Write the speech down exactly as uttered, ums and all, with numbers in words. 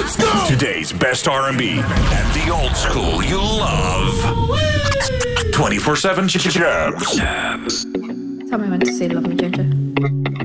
Let's go! Today's best R and B and the old school you love. twenty-four seven Jabs. Tell me when to say love me, Ginger.